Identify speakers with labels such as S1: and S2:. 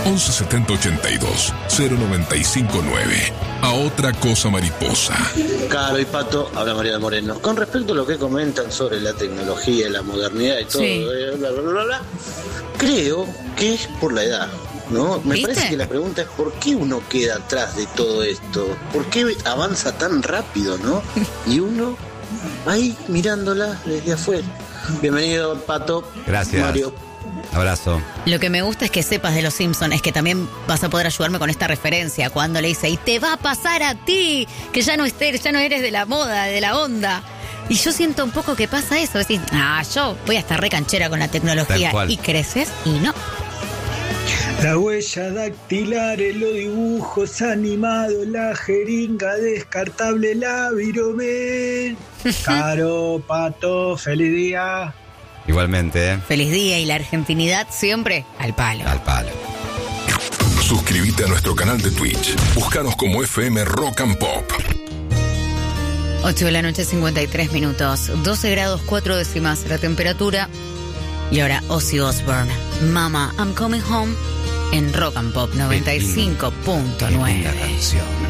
S1: 11 70 82 0959. A otra cosa mariposa.
S2: Caro y Pato, habla María Moreno. Con respecto a lo que comentan sobre la tecnología y la modernidad y todo,
S3: Sí.
S2: bla, bla, bla, bla, creo que es por la edad, ¿no? Me
S3: ¿Viste?
S2: parece que la pregunta es ¿por qué uno queda atrás de todo esto? ¿Por qué avanza tan rápido, no? Y uno ahí mirándola desde afuera. Bienvenido, Pato.
S4: Gracias.
S2: Mario.
S4: Abrazo.
S3: Lo que me gusta es que sepas de los Simpsons, es que también vas a poder ayudarme con esta referencia cuando le dice, y te va a pasar a ti, que ya no eres de la moda, de la onda. Y yo siento un poco que pasa eso, decís, yo voy a estar re canchera con la tecnología.
S4: Tal cual.
S3: Y creces y no.
S5: La huella dactilar, los dibujos animados, la jeringa descartable, la Viromen. Caro, Pato, feliz día.
S4: Igualmente, ¿eh?
S3: Feliz día y la argentinidad siempre al palo.
S4: Al palo.
S1: Suscríbete a nuestro canal de Twitch. Búscanos como FM Rock and Pop.
S3: 8 de la noche, 53 minutos. 12 grados 4 décimas la temperatura. Y ahora Ozzy Osbourne, Mama, I'm Coming Home, en Rock and Pop 95.9.
S4: Qué linda canción.